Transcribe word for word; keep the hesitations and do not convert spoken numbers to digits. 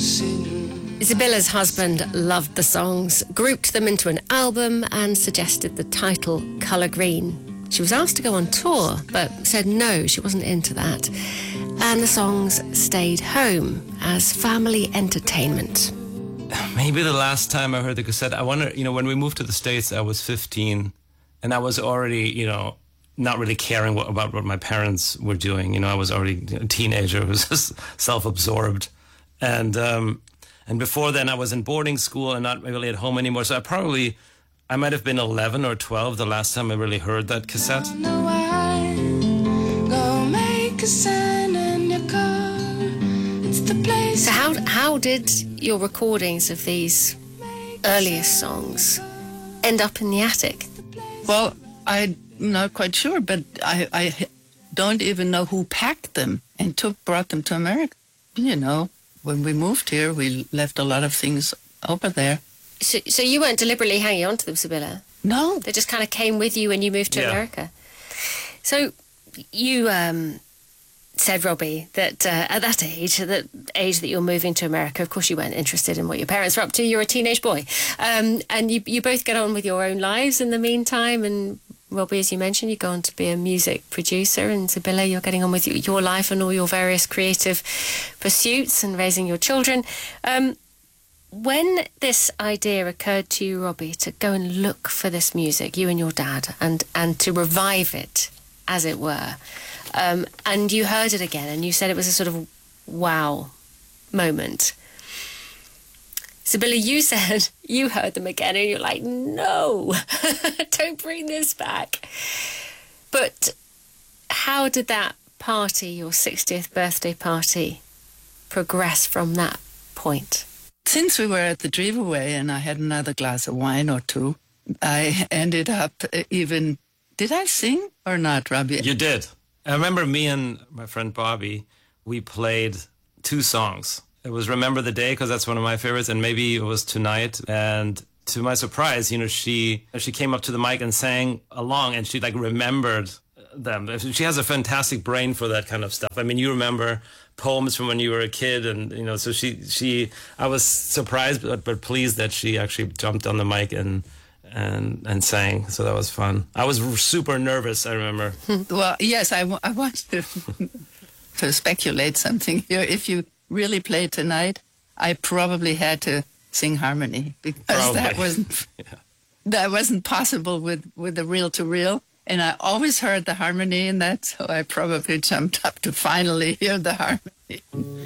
Sibylla's husband loved the songs, grouped them into an album and suggested the title Colour Green. She was asked to go on tour, but said no, she wasn't into that. And the songs stayed home as family entertainment. Maybe the last time I heard the cassette, I wonder, you know, when we moved to the States, I was fifteen, and I was already, you know, not really caring what, about what my parents were doing. You know, I was already a teenager who was just self-absorbed. And um, and before then, I was in boarding school and not really at home anymore. So I probably, I might have been eleven or twelve the last time I really heard that cassette. So how how did your recordings of these earliest songs end up in the attic? Well, I'm not quite sure, but I, I don't even know who packed them and took brought them to America. You know, when we moved here, we left a lot of things over there. So, so you weren't deliberately hanging on to them, Sibylla? No. They just kind of came with you when you moved to Yeah. America. So you um, said, Robbie, that uh, at that age, that age that you're moving to America, of course you weren't interested in what your parents were up to. You're a teenage boy. Um, and you, you both get on with your own lives in the meantime. And Robbie, as you mentioned, you go on to be a music producer. And Sibylla, you're getting on with your life and all your various creative pursuits and raising your children. Um, when this idea occurred to you, Robbie, to go and look for this music, you and your dad, and, and to revive it, as it were, um, and you heard it again and you said it was a sort of wow moment. Sibylla, you said you heard them again and you're like, no, don't bring this back. But how did that party, your sixtieth birthday party, progress from that point? Since we were at the Drive-Away and I had another glass of wine or two, I ended up even... Did I sing or not, Robbie? You did. I remember me and my friend Bobby, we played two songs. It was Remember the Day, because that's one of my favorites, and maybe it was Tonight. And to my surprise, you know, she she came up to the mic and sang along, and she like remembered them. She has a fantastic brain for that kind of stuff. I mean, you remember poems from when you were a kid, and you know, so she she I was surprised but, but pleased that she actually jumped on the mic and and and sang. So that was fun. I was super nervous, I remember. Well, yes, I, w- I want to, to speculate something here. If you really played Tonight, I probably had to sing harmony, because Probably. that wasn't Yeah. that wasn't possible with, with the reel-to-reel. And I always heard the harmony in that, so I probably jumped up to finally hear the harmony.